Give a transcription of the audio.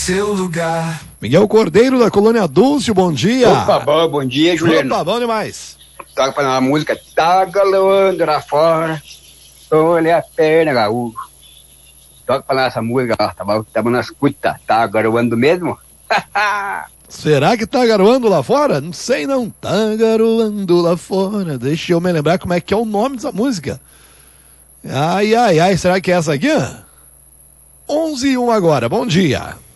seu lugar. Miguel Cordeiro, da Colônia Dulce, bom dia. Opa, bom dia, Juliano. Opa, bom demais. Toca pra uma música, tá galoando lá fora, olha a perna, gaúcho. Toca pra nós essa música, ó, tava na escuta, tá garoando mesmo? Será que tá garoando lá fora? Não sei não, tá garoando lá fora. Deixa eu me lembrar como é que é o nome dessa música. Ai, será que é essa aqui? 11:01 agora, bom dia.